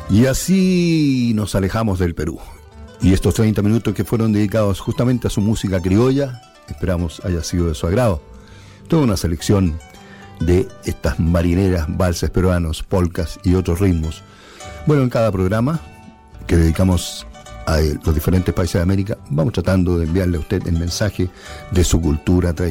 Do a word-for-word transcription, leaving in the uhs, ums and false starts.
Y así nos alejamos del Perú. Y estos treinta minutos que fueron dedicados justamente a su música criolla, esperamos haya sido de su agrado. Toda una selección de estas marineras, valses peruanos, polcas y otros ritmos. Bueno, en cada programa que dedicamos a los diferentes países de América, vamos tratando de enviarle a usted el mensaje de su cultura tradicional.